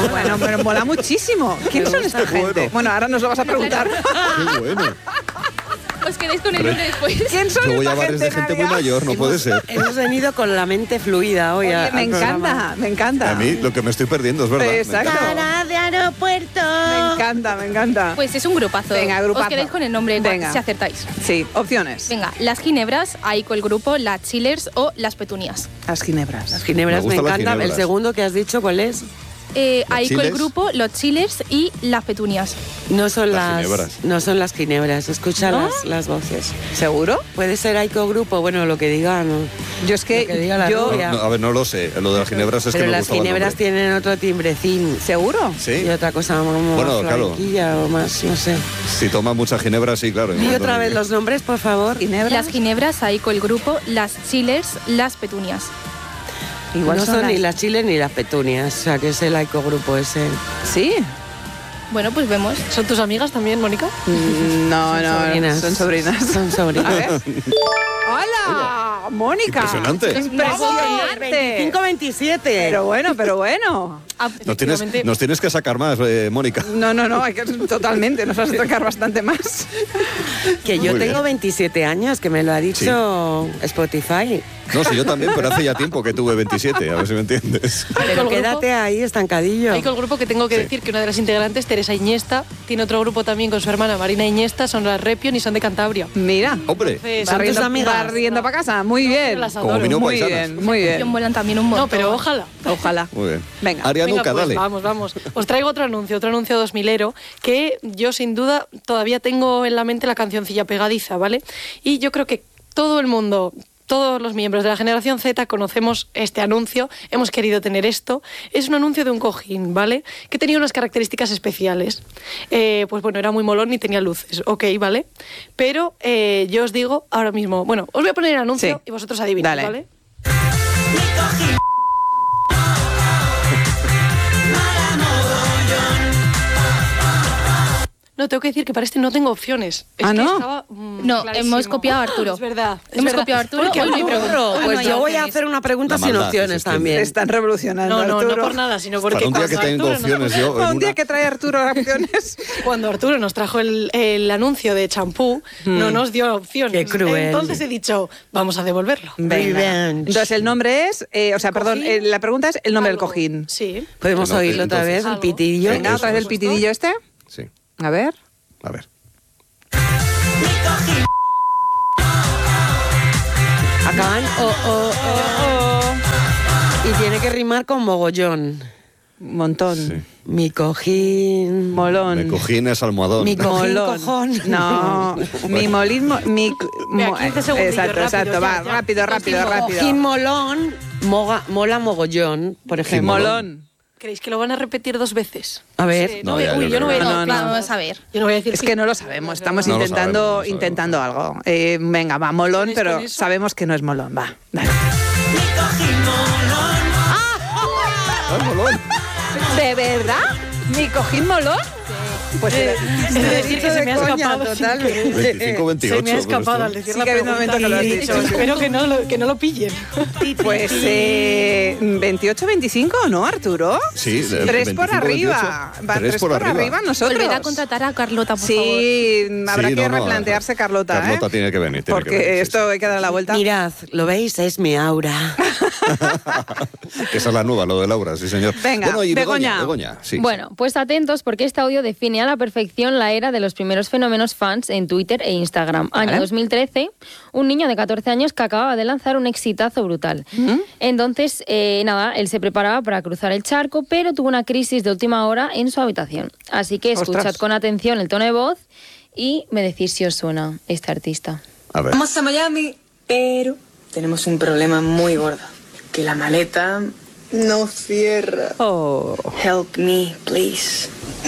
Bueno, pero mola muchísimo. ¿Quién son esta gente? Bueno, ahora nos lo vas a preguntar. Qué bueno. Os quedáis con el nombre después. ¿Quién son Yo voy a esta bares gente, de gente muy Nadia? mayor, no puede ser. Hemos venido con la mente fluida hoy. Oye, me encanta, programa. me encanta. A mí lo que me estoy perdiendo es verdad. me Exacto. encanta. Cara de aeropuerto. Me encanta, me encanta. Pues es un grupazo. Venga, grupazo. Os quedáis con el nombre Venga. si acertáis. Sí, opciones. Venga, las ginebras, ahí con el grupo, las chillers o las petunias. Las ginebras. Las ginebras Me me gustan las encantan. El ginebras. segundo que has dicho, ¿cuál es? Ahí con el chillers? grupo, los chillers y las petunias. No son Las las ginebras. No son las ginebras. Escucha ¿No? las voces. ¿Seguro? Puede ser Aiko Grupo, bueno, lo que diga, ¿no? Yo es Lo que diga la yo... rubia. No, a ver, no lo sé. Lo de las ginebras es Pero que me las gustaba el ginebras nombre. tienen otro timbrecín. ¿Seguro? Sí. Y otra cosa como Bueno, claro. flamenquilla o más, no sé. Si toma mucha ginebra, sí, claro. Y otra vez los nombres, por favor. ¿Ginebras? Las ginebras, ahí con el grupo, las chillers, las petunias. Igual No son las- ni las chiles ni las petunias, o sea que es el Aiko Grupo ese. Sí. Bueno, pues vemos. ¿Son tus amigas también, Mónica? No, sobrinas. son sobrinas. Son sobrinas. A ver. ¡Hola! Mónica. Impresionante. Impresionante. 25-27. Pero bueno, pero bueno. Nos tienes que sacar más, Mónica. No, hay que, totalmente, nos vas a tocar bastante más. Que yo Muy tengo bien. 27 años, que me lo ha dicho Spotify. No, sí, yo también, pero hace ya tiempo que tuve 27, a ver si me entiendes. Pero quédate ahí, estancadillo. Hay con el grupo que tengo que decir que una de las integrantes, Teresa Iniesta, tiene otro grupo también con su hermana Marina Iniesta, son las Repion y son de Cantabria. Mira. Hombre, Entonces, ¿Son tus amigas? Va riendo para casa. Muy bien. las como adoro. vino Muy paisanas. bien, muy bien. Molan también un montón. No, pero ojalá. Ojalá. Muy bien. Venga. Arianuca, Venga, pues, dale. vamos. Os traigo otro anuncio 2000ero, que yo sin duda todavía tengo en la mente la cancioncilla pegadiza, ¿vale? Y yo creo que todo el mundo, todos los miembros de la generación Z conocemos este anuncio, hemos querido tener esto. Es un anuncio de un cojín, ¿vale? Que tenía unas características especiales. Pues bueno, era muy molón y tenía luces, ok, ¿vale? Pero yo os digo ahora mismo, bueno, os voy a poner el anuncio Sí. y vosotros adivinad, Dale. ¿vale? No, tengo que decir que para este no tengo opciones. Es Ah, que ¿no? estaba, No, clarísimo. hemos copiado a Arturo. Es verdad. Hemos copiado a Arturo. Porque Hoy no hay Arturo- pregunta. Hoy no Pues hay yo voy a opciones. hacer una pregunta La sin maldad, opciones que se también. Están revolucionando, No, Arturo. no por nada, sino porque Para un día que cuando tengo Arturo nos- opciones yo en Un día una... que trae Arturo opciones. Cuando Arturo nos trajo el anuncio de champú, no nos dio opciones. Qué cruel. Entonces he dicho, vamos a devolverlo. Revenge. Entonces el nombre es, perdón, la pregunta es el nombre del Algo. cojín. Sí. Podemos Que no, oírlo otra entonces- vez, el Algo. pitidillo. Venga, Eso, otra vez el por pitidillo este. Sí, A ver. a ver. Acaban y tiene que rimar con mogollón. Montón. Sí. Mi cojín. Molón. Me cojines almohadón. Mi cojín Molón. cojón. No, mi molín, Mira, 15 segundillos, exacto, rápido, va, ya. rápido. Cojín molón, mola mogollón, por ejemplo. Molón. ¿Creéis que lo van a repetir 2 veces? A ver. Sí, No, ya, uy, yo yo no voy a creo decir. que no. Vamos a ver. Yo no voy a decir Es que no lo sabemos, estamos No lo intentando, sabemos, no lo sabemos. intentando algo. Venga, va, molón, ¿Tenéis pero con eso? sabemos que no es molón, va. Dale. ¡Ay, molón! ¿De verdad? ¿Mi cojín molón? Pues Es decir, que se me ha escapado. totalmente. 25, 28. Se me ha escapado al pero decir Sí la que ha habido un pregunta momento que lo has y he dicho. Espero que no lo pillen. Pues 28, 25, ¿no, Arturo? Sí, 3 por 25, arriba. 28. Va, 3 por arriba nosotros. Volver a contratar a Carlota, por favor. Sí, habrá Sí, que no, no, replantearse, Carlota. Carlota tiene que venir. tiene que Porque venir, sí, esto hay que dar la vuelta. Mirad, ¿lo veis? Es mi aura. Que esa es la nueva, lo de Laura, sí, señor. Venga, bueno, y Begoña. Begoña, sí. Bueno, pues atentos porque este audio define a la perfección la era de los primeros fenómenos fans en Twitter e Instagram. Vale. Año 2013, un niño de 14 años que acababa de lanzar un exitazo brutal. Entonces, él se preparaba para cruzar el charco, pero tuvo una crisis de última hora en su habitación. Así que escuchad Ostras. con atención el tono de voz y me decís si os suena este artista. A ver. Vamos a Miami, pero tenemos un problema muy gordo. Que la maleta no cierra. Oh. Help me, please.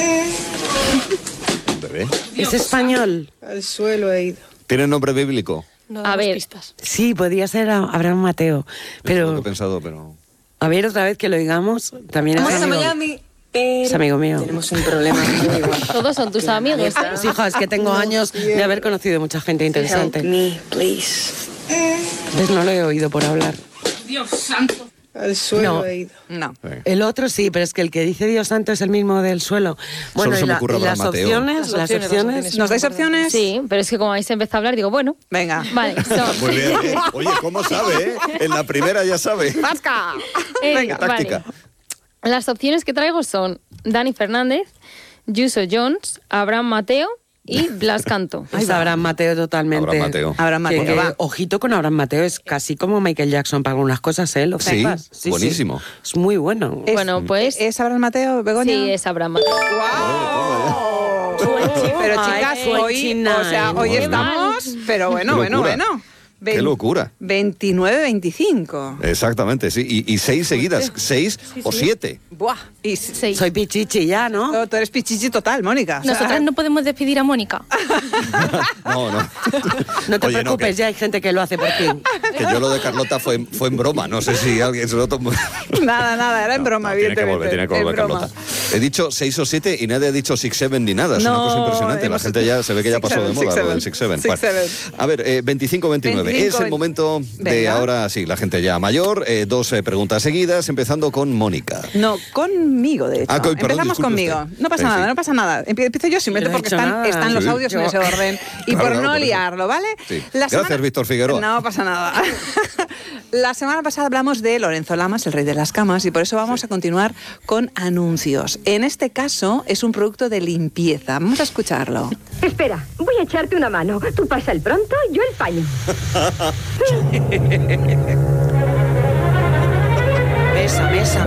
Bebé. ¿Es español? Al suelo he ido. ¿Tiene nombre bíblico? No A damos ver. pistas. Sí, podría ser Abraham Mateo. Es lo que Pero, he pensado, pero... a ver, otra vez que lo oigamos. También es Vamos a amigo. Miami, pero Es amigo mío. tenemos un problema muy gordo. Todos son tus Que la amigos. maleta Pues, hija, es que tengo no años de cierra. haber conocido mucha gente Help interesante. me, please. ¿Ves? No lo he oído por hablar. Al suelo No. he ido. No. El otro sí, pero es que el que dice Dios santo es el mismo del suelo. Bueno, Solo se y, me ocurre y las Abraham Mateo. opciones, Las opciones. ¿Nos dais opciones? Sí, pero es que como habéis empezado a hablar, digo, bueno, Venga. vale, son... Muy bien, ¿eh? Oye, ¿cómo sabe, eh? En la primera ya sabe. ¡Pasca! Venga, Táctica. vale. Las opciones que traigo son Dani Fernández, Yuso Jones, Abraham Mateo y Blas Cantó. Es Abraham Mateo totalmente. Abraham Mateo. Abraham Mateo, Que, va. ojito con Abraham Mateo, es casi como Michael Jackson para algunas cosas, ¿eh? Lo Sí, sepas. buenísimo. Es muy bueno. Bueno, pues... ¿Es Abraham Mateo, Begoña? Sí, es Abraham Mateo. Pero Ay, chicas, qué hoy, o sea, hoy Madre estamos, pero bueno, Qué locura. bueno. Qué locura. 29-25. Exactamente, sí. Y 6 seguidas, 6 o 7. Buah. Y Sí. Soy pichichi ya, ¿no? tú eres pichichi total, Mónica. O sea, Nosotras no podemos despedir a Mónica. No. No te Oye, preocupes, ya hay gente que lo hace por ti. Que yo lo de Carlota fue en broma. No sé si alguien se lo tomó. Nada, era en broma, tiene que evidentemente. volver En broma. Carlota. He dicho 6 o 7 y nadie ha dicho 6-7 ni nada. Es una No, cosa impresionante. La hemos- gente ya se ve que ya pasó de 6-7, moda lo del 6-7. 6-7. A ver, 25-29. Es el momento de Venga. ahora, sí, la gente ya mayor. 2 preguntas seguidas, empezando con Mónica. No, conmigo, de hecho. Perdón, Empezamos disculpe conmigo. usted. No pasa Sí, nada, sí. no pasa nada. Empiezo yo simplemente No he porque hecho nada. están los Sí. audios en ese orden. Y Claro, por claro, no por eso. liarlo, ¿vale? Sí. La Gracias, Víctor Figueroa. No pasa nada. La semana pasada hablamos de Lorenzo Lamas, el rey de las camas, y por eso vamos a continuar con anuncios. En este caso es un producto de limpieza. Vamos a escucharlo. Espera, voy a echarte una mano. Tú pasa el pronto, yo el paño. Mesa.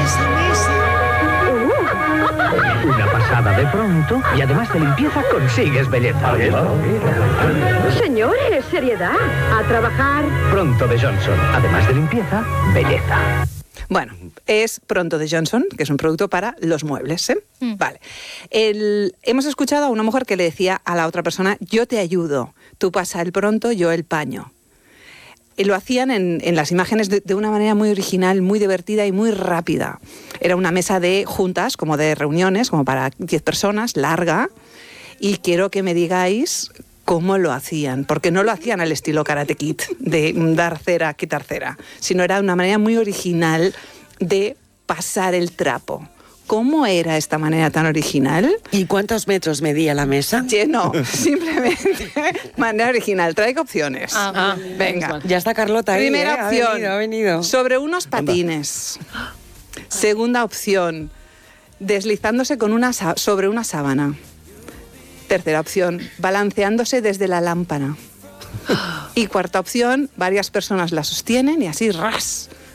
Una pasada de pronto y además de limpieza consigues belleza. Señores, seriedad. A trabajar. Pronto de Johnson, además de limpieza, belleza. Bueno, es Pronto de Johnson, que es un producto para los muebles, ¿eh? Vale. Hemos escuchado a una mujer que le decía a la otra persona, yo te ayudo, tú pasa el pronto, yo el paño. Y lo hacían en las imágenes de una manera muy original, muy divertida y muy rápida. Era una mesa de juntas, como de reuniones, como para 10 personas, larga, y quiero que me digáis cómo lo hacían, porque no lo hacían al estilo Karate Kid, de dar cera, quitar cera, sino era una manera muy original de pasar el trapo. ¿Cómo era esta manera tan original? ¿Y cuántos metros medía la mesa? No, simplemente manera original. Traigo opciones. Venga. Ya está Carlota ahí. Primera opción, Ha venido. sobre unos patines. Segunda opción, deslizándose sobre una sábana. Tercera opción, balanceándose desde la lámpara. Y cuarta opción, varias personas la sostienen y así ras.